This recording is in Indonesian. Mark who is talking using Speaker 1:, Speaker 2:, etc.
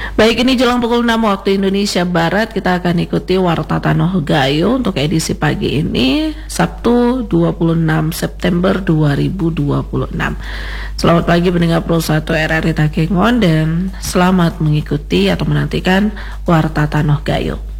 Speaker 1: Baik, ini jelang pukul 6 waktu Indonesia Barat, kita akan ikuti Warta Tanoh Gayo untuk edisi pagi ini, Sabtu 26 September 2026. Selamat pagi pendengar Pro 1 RRI Takengon dan selamat mengikuti atau menantikan Warta Tanoh Gayo.